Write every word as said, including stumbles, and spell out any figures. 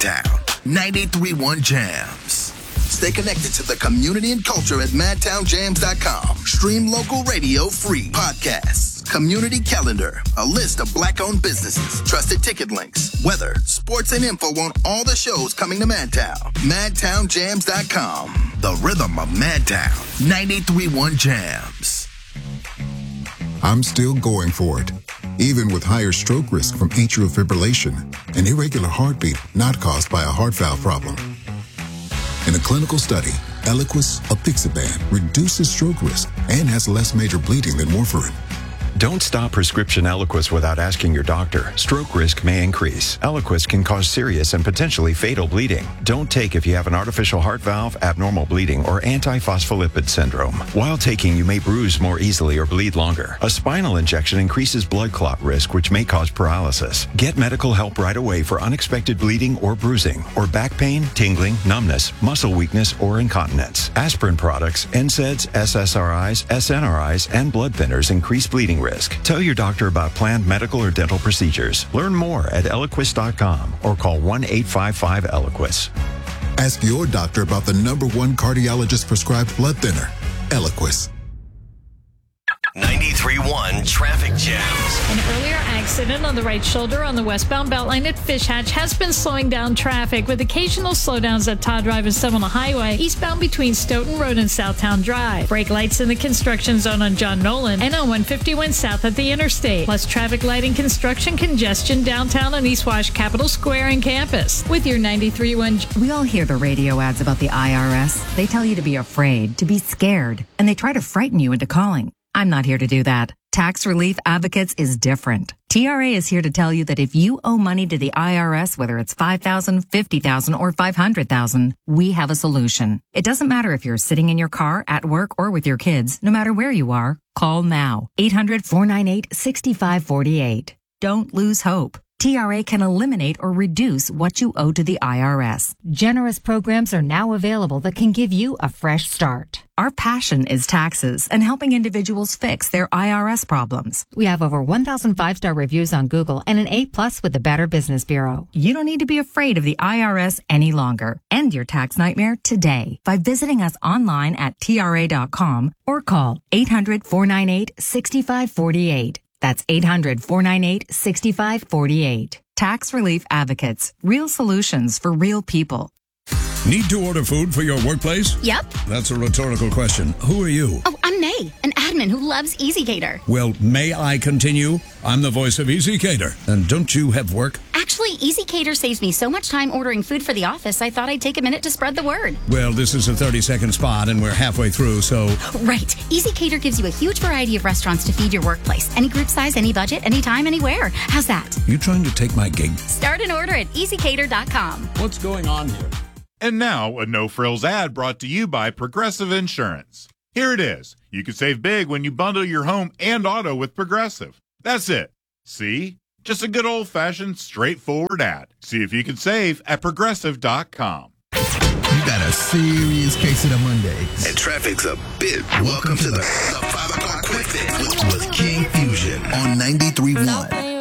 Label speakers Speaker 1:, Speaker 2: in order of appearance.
Speaker 1: Madtown, ninety-three point one Jams. Stay connected to the community and culture at madtown jams dot com. Stream local radio free. Podcasts, community calendar, a list of black-owned businesses, trusted ticket links, weather, sports, and info on all the shows coming to Madtown. madtown jams dot com. The rhythm of Madtown, ninety-three point one Jams.
Speaker 2: I'm still going for it, even with higher stroke risk from atrial fibrillation, an irregular heartbeat not caused by a heart valve problem. In a clinical study, Eliquis apixaban reduces stroke risk and has less major bleeding than warfarin.
Speaker 3: Don't stop prescription Eliquis without asking your doctor. Stroke risk may increase. Eliquis can cause serious and potentially fatal bleeding. Don't take if you have an artificial heart valve, abnormal bleeding, or antiphospholipid syndrome. While taking, you may bruise more easily or bleed longer. A spinal injection increases blood clot risk, which may cause paralysis. Get medical help right away for unexpected bleeding or bruising, or back pain, tingling, numbness, muscle weakness, or incontinence. Aspirin products, N SAIDs, S S R Is, S N R Is, and blood thinners increase bleeding risk. Tell your doctor about planned medical or dental procedures. Learn more at eliquis dot com or call one eight five five Eliquis.
Speaker 2: Ask your doctor about the number one cardiologist prescribed blood thinner, Eliquis.
Speaker 4: ninety-three point one Traffic Jams.
Speaker 5: An earlier accident on the right shoulder on the westbound Beltline at Fish Hatch has been slowing down traffic with occasional slowdowns at Todd Drive and Seminole Highway, eastbound between Stoughton Road and Southtown Drive. Brake lights in the construction zone on John Nolan and on one fifty-one south at the interstate. Plus traffic lighting construction congestion downtown on East Wash, Capitol Square, and campus. With your ninety-three point one.
Speaker 6: We all hear the radio ads about the I R S. They tell you to be afraid, to be scared, and they try to frighten you into calling. I'm not here to do that. Tax Relief Advocates is different. T R A is here to tell you that if you owe money to the I R S, whether it's five thousand dollars, fifty thousand dollars, or five hundred thousand dollars, we have a solution. It doesn't matter if you're sitting in your car, at work, or with your kids. No matter where you are, call now. eight hundred, four nine eight, six five four eight. Don't lose hope. T R A can eliminate or reduce what you owe to the I R S.
Speaker 7: Generous programs are now available that can give you a fresh start.
Speaker 6: Our passion is taxes and helping individuals fix their I R S problems.
Speaker 7: We have over one thousand five-star reviews on Google and an A plus with the Better Business Bureau.
Speaker 6: You don't need to be afraid of the I R S any longer. End your tax nightmare today by visiting us online at T R A dot com or call eight hundred, four nine eight, six five four eight. That's eight hundred, four nine eight, six five four eight. Tax Relief Advocates. Real solutions for real people.
Speaker 8: Need to order food for your workplace?
Speaker 9: Yep.
Speaker 8: That's a rhetorical question. Who are you?
Speaker 9: Oh, I'm May, an admin who loves EasyCater.
Speaker 8: Well, may I continue? I'm the voice of EasyCater. And don't you have work?
Speaker 9: Actually, EasyCater saves me so much time ordering food for the office, I thought I'd take a minute to spread the word.
Speaker 8: Well, this is a thirty-second spot, and we're halfway through, so...
Speaker 9: Right. EasyCater gives you a huge variety of restaurants to feed your workplace. Any group size, any budget, anytime, anywhere. How's that?
Speaker 8: You trying to take my gig?
Speaker 9: Start an order at easy cater dot com.
Speaker 8: What's going on here?
Speaker 10: And now, a no-frills ad brought to you by Progressive Insurance. Here it is. You can save big when you bundle your home and auto with Progressive. That's it. See? Just a good old-fashioned, straightforward ad. See if you can save at progressive dot com.
Speaker 1: You got a serious case of the Mondays. And traffic's a bit. Welcome to the, the five o'clock Quick Fix with, with King Fusion on ninety-three point one.